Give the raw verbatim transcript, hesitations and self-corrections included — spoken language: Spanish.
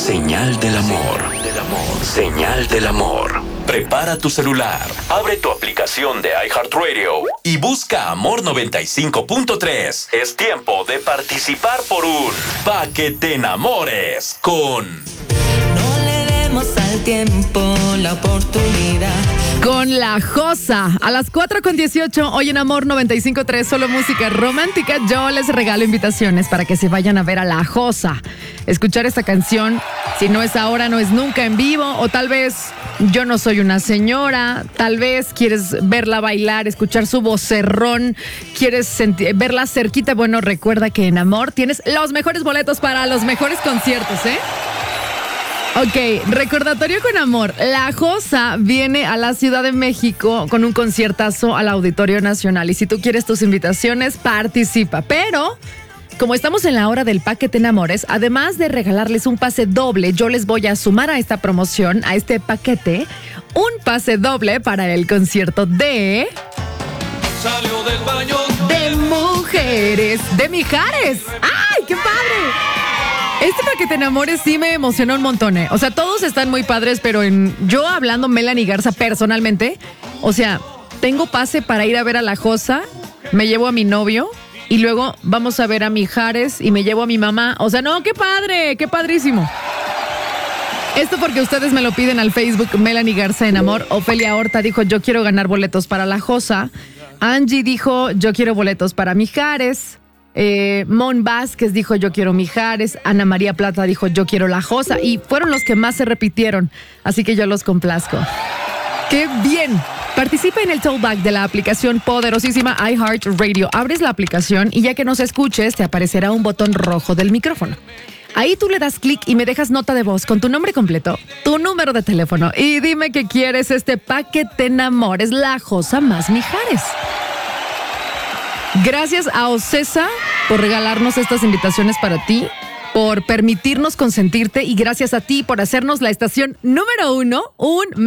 Señal del amor. Señal del amor. Prepara tu celular, abre tu aplicación de iHeartRadio y busca Amor noventa y cinco punto tres. Es tiempo de participar por un Pa' que te enamores con... No le demos al tiempo la oportunidad. Con La Josa, a las cuatro con dieciocho, hoy en Amor noventa y cinco punto tres, solo música romántica. Yo les regalo invitaciones para que se vayan a ver a La Josa. Escuchar esta canción, si no es ahora, no es nunca en vivo, o tal vez yo no soy una señora, tal vez quieres verla bailar, escuchar su vocerrón, quieres sentir, verla cerquita. Bueno, recuerda que en Amor tienes los mejores boletos para los mejores conciertos, ¿eh? Ok, recordatorio con Amor. La Josa viene a la Ciudad de México con un conciertazo al Auditorio Nacional. Y si tú quieres tus invitaciones, participa. Pero, como estamos en la hora del Pa' que te enamores, además de regalarles un pase doble, yo les voy a sumar a esta promoción, a este paquete, un pase doble para el concierto de... Salió del baño de mujeres, de Mijares. ¡Ay, qué padre! Este Pa' que te enamores sí me emocionó un montón, ¿eh? O sea, todos están muy padres, pero en yo hablando Melanie Garza personalmente, o sea, tengo pase para ir a ver a La Josa, me llevo a mi novio y luego vamos a ver a Mijares y me llevo a mi mamá. O sea, no, qué padre, qué padrísimo. Esto porque ustedes me lo piden al Facebook Melanie Garza en Amor. Ofelia Horta dijo, yo quiero ganar boletos para La Josa. Angie dijo, yo quiero boletos para Mijares. Eh, Mon Vázquez dijo yo quiero Mijares, Ana María Plata dijo yo quiero La Josa y fueron los que más se repitieron, así que yo los complazco. ¡Qué bien! Participa en el Tollback de la aplicación poderosísima iHeartRadio. Abres la aplicación y ya que nos escuches te aparecerá un botón rojo del micrófono. Ahí tú le das clic y me dejas nota de voz con tu nombre completo, tu número de teléfono y dime que quieres este Pa' que te enamores, La Josa más Mijares. Gracias a Ocesa por regalarnos estas invitaciones para ti, por permitirnos consentirte y gracias a ti por hacernos la estación número uno un